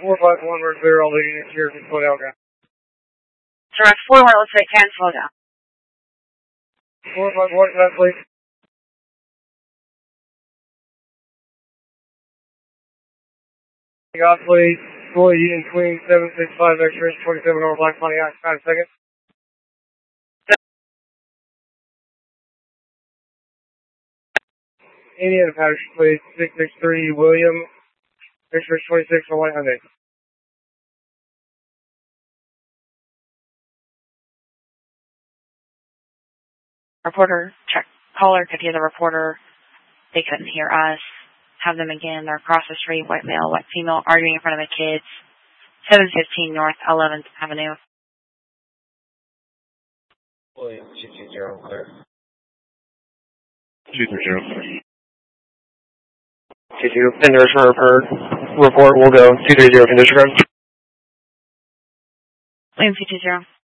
451, we're clear, all leading units here, can slow down, guys. Direct 41, looks like can slow down. 451, can I please? God, please. Roy Union Queen 765 X-ray 27 over Black Pontiac. 5 seconds. Indiana Patterson, please. 663 William X-ray 26 on White Hyundai. Reporter, check. Caller could hear the reporter. They couldn't hear us. Have them again. They're across the street, white male, white female, arguing in front of the kids. 715 North 11th Avenue. William, 220, clear. 230. 220, condition report, we'll go 230, condition code. William 220.